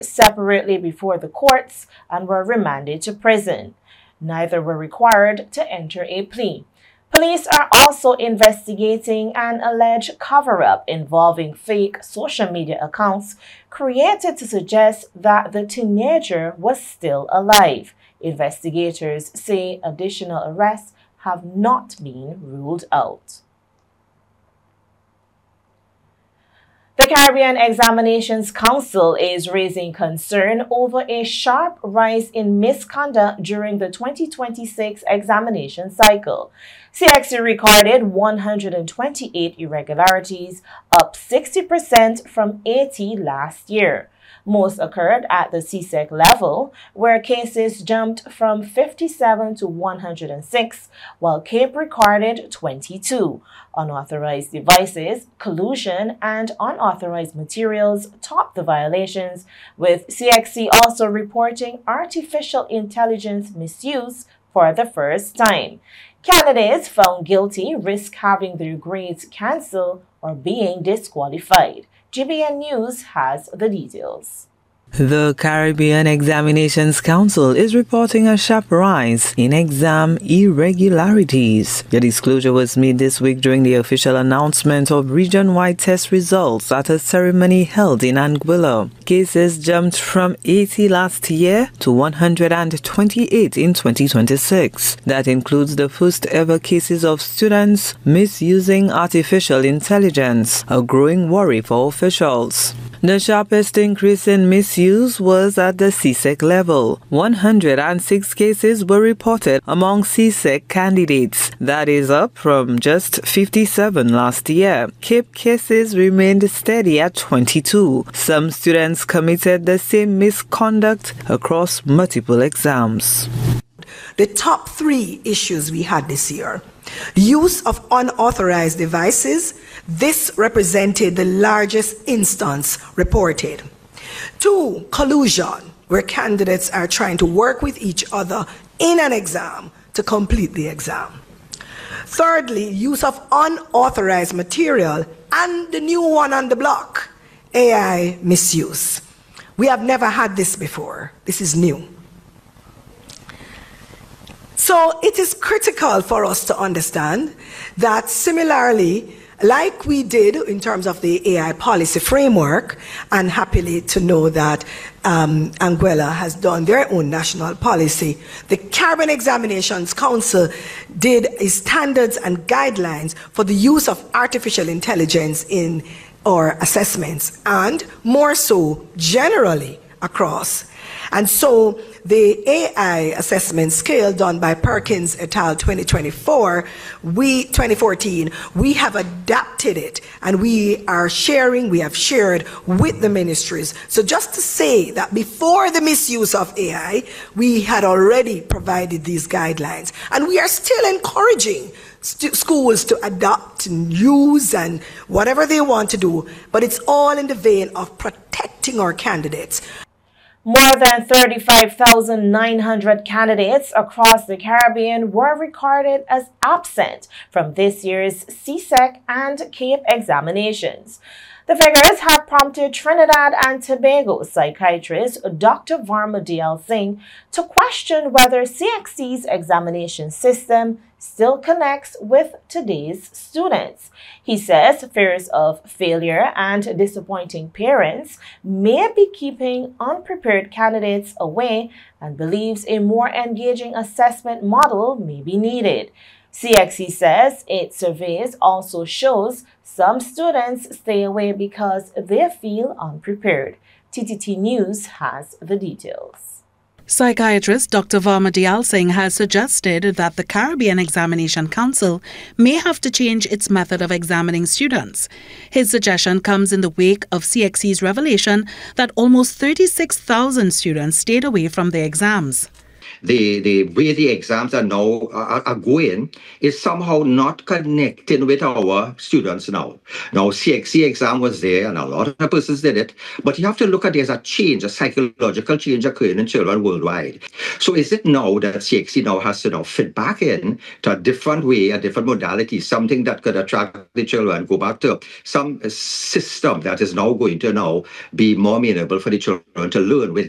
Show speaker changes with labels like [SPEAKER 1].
[SPEAKER 1] separately before the courts and were remanded to prison. Neither were required to enter a plea. Police are also investigating an alleged cover-up involving fake social media accounts created to suggest that the teenager was still alive. Investigators say additional arrests have not been ruled out. The Caribbean Examinations Council is raising concern over a sharp rise in misconduct during the 2026 examination cycle. CXC recorded 128 irregularities, up 60% from 80 last year. Most occurred at the CSEC level, where cases jumped from 57 to 106, while CAPE recorded 22. Unauthorized devices, collusion, and unauthorized materials topped the violations, with CXC also reporting artificial intelligence misuse for the first time. Candidates found guilty risk having their grades cancelled or being disqualified. GBN News has the details.
[SPEAKER 2] The Caribbean Examinations Council is reporting a sharp rise in exam irregularities. The disclosure was made this week during the official announcement of region-wide test results at a ceremony held in Anguilla. Cases jumped from 80 last year to 128 in 2026. That includes the first ever cases of students misusing artificial intelligence, a growing worry for officials. The sharpest increase in misuse was at the CSEC level. 106 cases were reported among CSEC candidates. That is up from just 57 last year. CAPE cases remained steady at 22. Some students committed the same misconduct across multiple exams.
[SPEAKER 3] The top 3 issues we had this year: use of unauthorized devices. This represented the largest instance reported. 2, collusion, where candidates are trying to work with each other in an exam to complete the exam. Thirdly, use of unauthorized material, and the new one on the block, AI misuse. We have never had this before. This is new. So it is critical for us to understand that similarly, like we did in terms of the AI policy framework, and happily to know that Anguilla has done their own national policy, the Caribbean Examinations Council did standards and guidelines for the use of artificial intelligence in our assessments, and more so generally across. And so the AI assessment scale done by Perkins et al. 2014, we have adapted it, and we have shared with the ministries. So just to say that before the misuse of AI, we had already provided these guidelines, and we are still encouraging schools to adopt and use and whatever they want to do, but it's all in the vein of protecting our candidates.
[SPEAKER 1] More than 35,900 candidates across the Caribbean were recorded as absent from this year's CSEC and CAPE examinations. The figures have prompted Trinidad and Tobago psychiatrist Dr. Varma Dayal Singh to question whether CXC's examination system still connects with today's students. He says fears of failure and disappointing parents may be keeping unprepared candidates away and believes a more engaging assessment model may be needed. CXC says its surveys also shows some students stay away because they feel unprepared. TTT News has the details.
[SPEAKER 4] Psychiatrist Dr. Varma Dayal Singh has suggested that the Caribbean Examination Council may have to change its method of examining students. His suggestion comes in the wake of CXC's revelation that almost 36,000 students stayed away from their exams.
[SPEAKER 5] the way the exams are now are going is somehow not connecting with our students now. Now, CXC exam was there, and a lot of persons did it, but you have to look at there's a change, a psychological change occurring in children worldwide. So is it now that CXC now has to now fit back in to a different way, a different modality, something that could attract the children, go back to some system that is now going to now be more amenable for the children to learn with